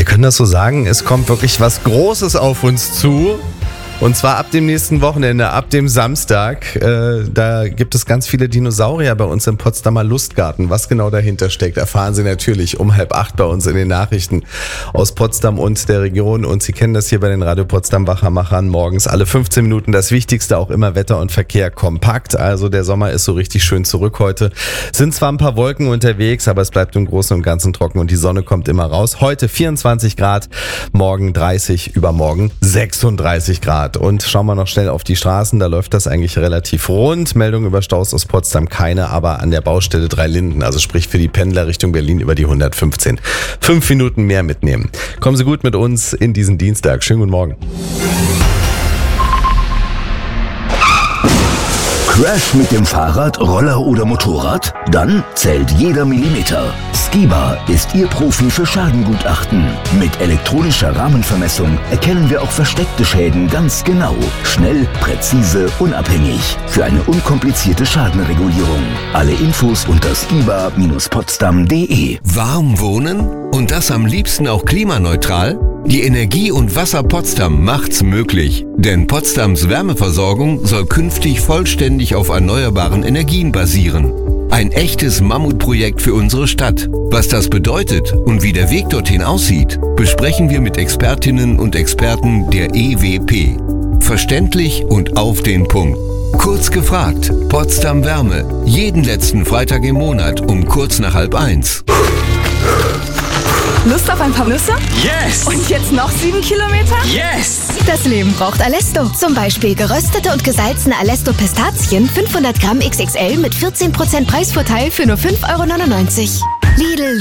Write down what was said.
können das so sagen, es kommt wirklich was Großes auf uns zu. Und zwar ab dem nächsten Wochenende, ab dem Samstag. Da gibt es ganz viele Dinosaurier bei uns im Potsdamer Lustgarten. Was genau dahinter steckt, erfahren Sie natürlich um 7:30 bei uns in den Nachrichten aus Potsdam und der Region. Und Sie kennen das hier bei den Radio Potsdam Wachermachern morgens alle 15 Minuten. Das Wichtigste auch immer Wetter und Verkehr kompakt. Also der Sommer ist so richtig schön zurück heute. Sind zwar ein paar Wolken unterwegs, aber es bleibt im Großen und Ganzen trocken und die Sonne kommt immer raus. Heute 24 Grad, morgen 30, übermorgen 36 Grad. Und schauen wir noch schnell auf die Straßen, da läuft das eigentlich relativ rund. Meldung über Staus aus Potsdam keine, aber an der Baustelle Dreilinden, also sprich für die Pendler Richtung Berlin über die 115. 5 Minuten mehr mitnehmen. Kommen Sie gut mit uns in diesen Dienstag. Schönen guten Morgen. Crash mit dem Fahrrad, Roller oder Motorrad? Dann zählt jeder Millimeter. Skiba ist Ihr Profi für Schadengutachten. Mit elektronischer Rahmenvermessung erkennen wir auch versteckte Schäden ganz genau. Schnell, präzise, unabhängig. Für eine unkomplizierte Schadenregulierung. Alle Infos unter skiba-potsdam.de. Warm wohnen? Und das am liebsten auch klimaneutral? Die Energie- und Wasser Potsdam macht's möglich. Denn Potsdams Wärmeversorgung soll künftig vollständig auf erneuerbaren Energien basieren. Ein echtes Mammutprojekt für unsere Stadt. Was das bedeutet und wie der Weg dorthin aussieht, besprechen wir mit Expertinnen und Experten der EWP. Verständlich und auf den Punkt. Kurz gefragt, Potsdam Wärme. Jeden letzten Freitag im Monat um kurz nach 12:30. Lust auf ein paar Nüsse? Yes! Und jetzt noch 7 Kilometer? Yes! Das Leben braucht Alesto. Zum Beispiel geröstete und gesalzene Alesto Pistazien 500 Gramm XXL mit 14% Preisvorteil für nur 5,99 €. Lidl